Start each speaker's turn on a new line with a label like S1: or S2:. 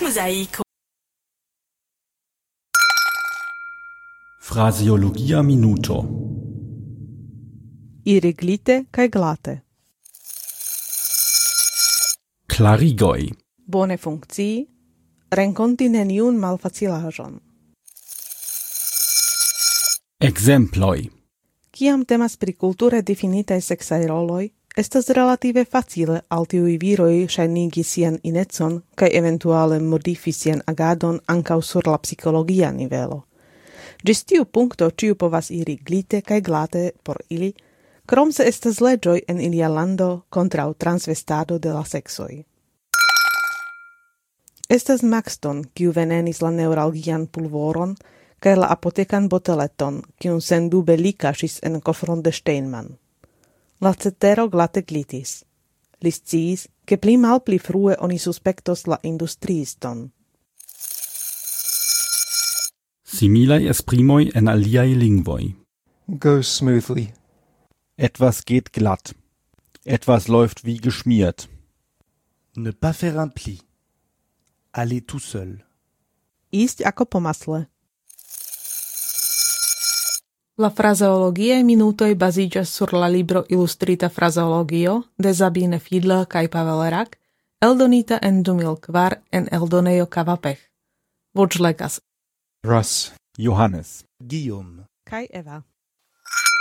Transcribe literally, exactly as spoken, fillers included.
S1: mosaico.
S2: Phraseologia minuto.
S3: Iriglite kaj glate.
S2: Klarigoj.
S3: Bone funkcii, renkonti neniun malfacilaĵon.
S2: Ekzemploj.
S3: Kiam temas pri kulture difinitaj seksaj roloj, estas relative facile al tiuj viroj ŝajnigi sian inecon kaj eventuale modifi sian agadon ankaŭ sur la psikologia nivelo. Ĝis tiu punkto ĉiu povas iri glite kaj glate por ili, krom se estas leĝoj en ilia lando kontraŭ transvestado de la seksoj. Estas Maxton, kiu venenis la neuralgian pulvoron, kaj la apotekan boteleton, kiun sendube li kaŝis en kofron de Steinmann. La cetero glate glitis. Li sciis, ke pli malpli frue oni suspektos la industriiston.
S2: Similaj esprimoj en aliaj lingvoj.
S4: Go smoothly.
S5: Etwas geht glatt. Etwas läuft wie geschmiert.
S6: Ne pas faire un pli. Aller tout seul.
S3: Ísť ako po masle. La frazeologiae minutoj baziĝas sur la libro Ilustrita frazeologio de Sabine Fiedler kaj Pavel Rak, eldonita en du mil kvar en eldonejo Kavapech. Voĉlegas
S5: Russ, Johannes.
S6: Guillaume.
S3: kaj Eva.